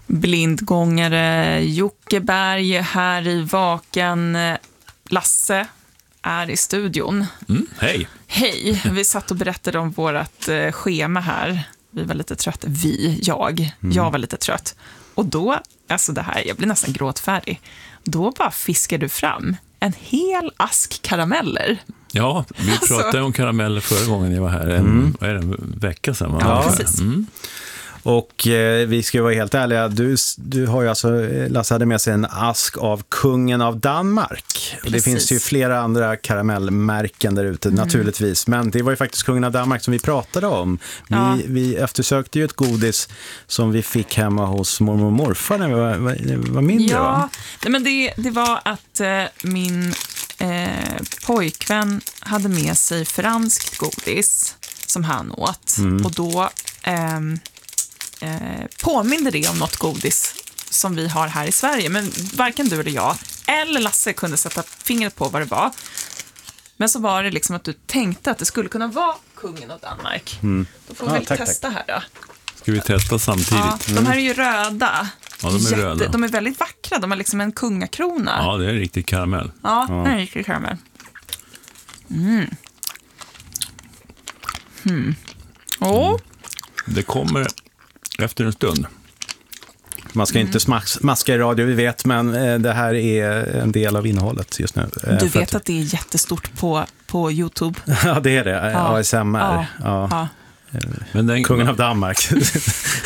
Blindgångare, Jockeberg här i Vaken. Lasse är i studion. Hej. Hej, vi satt och berättade om vårt schema här. Vi var lite trött. Jag var lite trött. Och då, alltså det här, jag blir nästan gråtfärdig. Då bara fiskar du fram en hel ask karameller. Ja, vi pratade om karameller förra gången jag var här. En vecka sedan. Ja, precis. Och vi ska vara helt ärliga, du har ju alltså, Lasse hade med sig en ask av kungen av Danmark. Precis. Det finns ju flera andra karamellmärken där ute naturligtvis, men det var ju faktiskt kungen av Danmark som vi pratade om. Vi eftersökte ju ett godis som vi fick hemma hos mormor och morfar när vi var mindre. Ja, men det var att min pojkvän hade med sig franskt godis som han åt. Och då påminner det om något godis som vi har här i Sverige. Men varken du eller jag eller Lasse kunde sätta fingret på vad det var. Men så var det liksom att du tänkte att det skulle kunna vara kungen av Danmark. Då får vi testa här då. Ska vi testa samtidigt? Ja, de här är ju röda. Ja, de är röda. De är väldigt vackra. De har liksom en kungakrona. Ja, det är riktigt karamell. Ja, det är riktigt karamell. Det kommer efter en stund. Man ska inte smaska i radio, vi vet, men det här är en del av innehållet just nu. Du vet att det är jättestort på YouTube? Ja, det är det. ASMR. Ja. Men Kungen av Danmark.